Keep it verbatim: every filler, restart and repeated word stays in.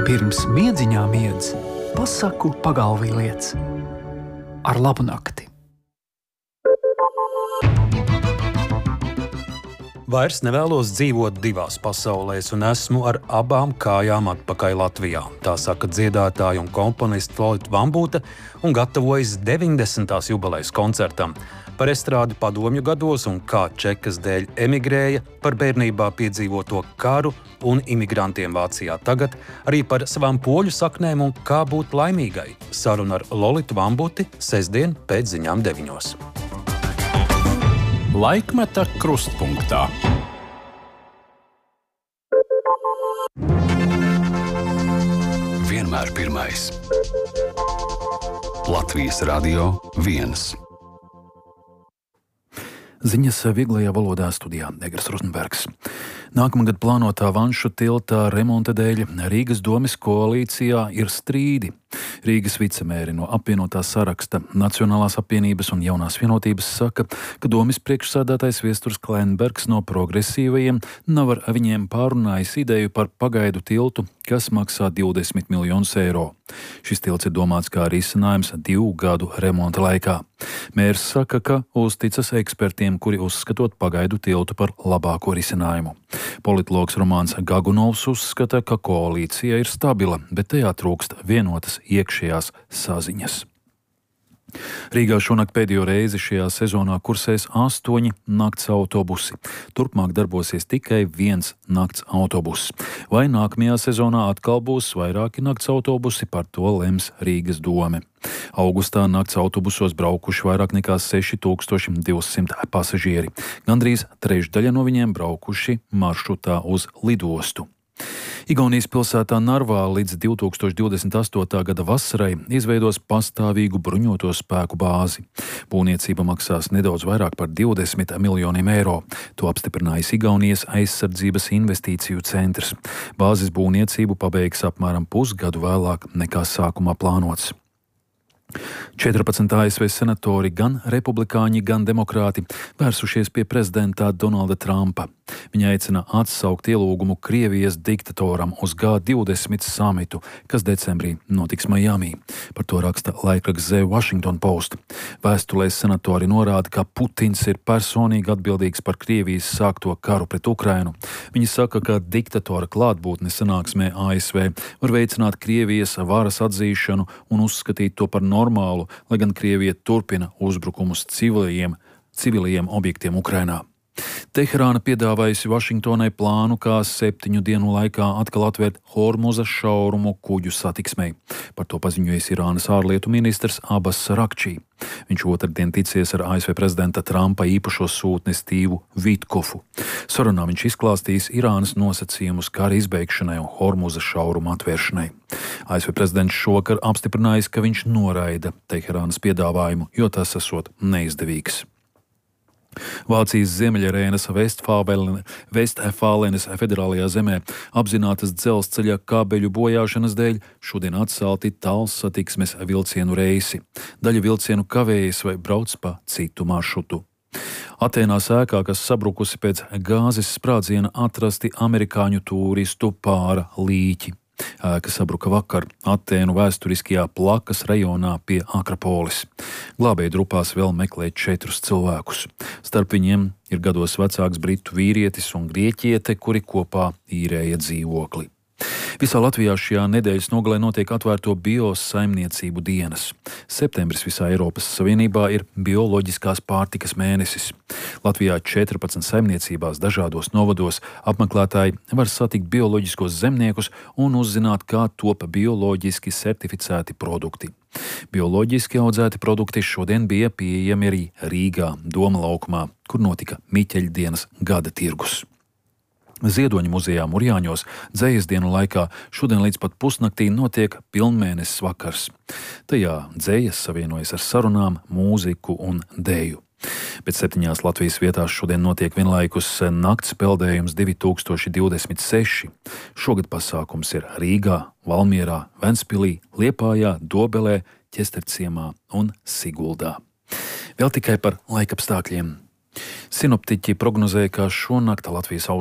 Pirms miedziņā miedz, pasaku pagalvī liec. Ar labu nakti. Vairs nevēlos dzīvot divās pasaulēs un esmu ar abām kājām atpakaļ Latvijā. Tā saka dziedātāja un komponiste Lolita Vambūte un gatavojas deviņdesmitās jubilejas koncertam. Par estrādi padomju gados un kā čekas dēļ emigrēja, par bērnībā piedzīvoto karu un imigrantiem Vācijā tagad, arī par savām poļu saknēm un kā būt laimīgai. Saruna ar Lolitu Vambūti sestdien pēc ziņām deviņos. Laikmeta krustpunktā. Vienmēr pirmais. Latvijas Radio viens. Ziņas vieglajā valodā studijā Egers Rozenbergs. Nākamgad plānotā Vanšu tilta remonta dēļ Rīgas domes koalīcijā ir strīdi. Rīgas vicemēri no apvienotā saraksta Nacionālās apvienības un Jaunās vienotības saka, ka domes priekšsēdētājs Viesturs Kleinbergs no progresīvajiem nav ar viņiem pārunājis ideju par pagaidu tiltu, kas maksā divdesmit miljonus eiro. Šis tilts ir domāts kā risinājums divu gadu remonta laikā. Mērs saka, ka uzticas ekspertiem, kuri uzskatot pagaidu tiltu par labāko risinājumu. Politologs Romāns Gagunovs uzskata, ka koalīcija ir stabila, bet tajā trūkst vienotas iekšējās saziņas. Rīgā šonakt pēdējo reizi šajā sezonā kursēs astoņi nakts autobusi. Turpmāk darbosies tikai viens nakts autobuss. Vai nākamajā sezonā atkal būs vairāki nakts autobusi, par to lems Rīgas dome. Augustā nakts autobusos braukuši vairāk nekā seši tūkstoši divsimt pasažieri. Gandrīz trešdaļa no viņiem braukuši maršrutā uz lidostu. Igaunijas pilsētā Narvā līdz divi tūkstoši divdesmit astotā gada vasarai izveidos pastāvīgu bruņoto spēku bāzi. Būvniecība maksās nedaudz vairāk par divdesmit miljoniem eiro. To apstiprinājis Igaunijas aizsardzības investīciju centrs. Bāzes būvniecību pabeigs apmēram pusgadu vēlāk nekā sākumā plānots. četrpadsmit A S V senatori, gan republikāņi, gan demokrāti, vērsušies pie prezidenta Donalda Trumpa. Viņi aicina atsaukt ielūgumu Krievijas diktatoram uz G divdesmit samitu, kas decembrī notiks Miami. Par to raksta laikraksts The Washington Post. Vēstulēs senatori norāda, ka Putins ir personīgi atbildīgs par Krievijas sākto karu pret Ukrainu. Viņi saka, ka diktatora klātbūtne sanāksmē A S V var veicināt Krievijas varas atzīšanu un uzskatīt to par normālu, lai gan Krievija turpina uzbrukumus civiliem, civiliem objektiem Ukrainā. Teherāna piedāvājusi Vašingtonai plānu, kā septiņu dienu laikā atkal atvērt Hormuza šaurumu kuģu satiksmei. Par to paziņojis Irānas ārlietu ministrs Abbas Rakčī. Viņš otrdien ticies ar A S V prezidenta Trumpa īpašo sūtni Stīvu Vitkofu. Sarunā viņš izklāstījis Irānas nosacījumus kara izbeigšanai un Hormuza šaurumu atvēršanai. A S V prezidents šovakar apstiprinājis, ka viņš noraida Teherānas piedāvājumu, jo tas esot neizdevīgs. Vācijas Ziemeļrēnas Vestfālenes federālajā zemē apzinātas dzelzceļa kabeļu bojāšanas dēļ šodien atcelti tālsatiksmes vilcienu reisi. Daļa vilcienu kavējas vai brauc pa citu maršrutu. Atēnās ēkā, kas sabrukusi pēc gāzes sprādziena, atrasti amerikāņu turistu pāra līķi. Ēka sabruka vakar Atēnu vēsturiskajā Plakas rajonā pie Akropolis. Glābēji drupās vēl meklē četrus cilvēkus. Starp viņiem ir gados vecāks britu vīrietis un grieķiete, kuri kopā īrēja dzīvokli. Visā Latvijā šajā nedēļas nogalē notiek atvērto biosaimniecību dienas. Septembris visā Eiropas Savienībā ir bioloģiskās pārtikas mēnesis. Latvijā četrpadsmit saimniecībās dažādos novados apmeklētāji var satikt bioloģiskos zemniekus un uzzināt, kā top bioloģiski certificēti produkti. Bioloģiski audzēti produkti šodien bija pieejami arī Rīgā, Doma laukumā, kur notika Miķeļdienas gada tirgus. Ziedoņu muzejā Murjāņos dzejas dienu laikā šodien līdz pat pusnaktī notiek pilnmēnesis vakars. Tajā dzejas savienojas ar sarunām, mūziku un dēju. Bet septiņās Latvijas vietās šodien notiek vienlaikus nakts peldējums divi tūkstoši divdesmit seši. Šogad pasākums ir Rīgā, Valmierā, Ventspilī, Liepājā, Dobelē, Ķesterciemā un Siguldā. Vēl tikai par laikapstākļiem. Sinoptiķi prognozēja, ka šonakt Latvijas